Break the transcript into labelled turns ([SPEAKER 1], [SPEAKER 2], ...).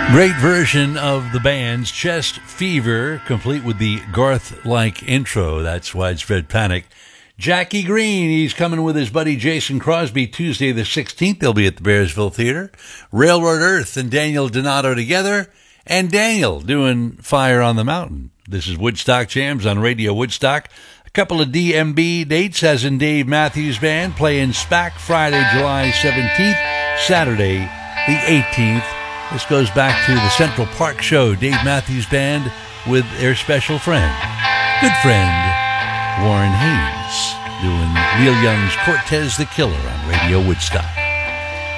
[SPEAKER 1] Great version of the band's Chest Fever, complete with the Garth-like intro. That's Widespread Panic. Jackie Green, he's coming with his buddy Jason Crosby Tuesday the 16th. They'll be at the Bearsville Theater. Railroad Earth and Daniel Donato together. And Daniel doing Fire on the Mountain. This is Woodstock Jams on Radio Woodstock. A couple of DMB dates, as in Dave Matthews Band, playing SPAC Friday, July 17th, Saturday the 18th. This goes back to the Central Park Show, Dave Matthews Band with their special friend, good friend, Warren Haynes, doing Neil Young's Cortez the Killer on Radio Woodstock.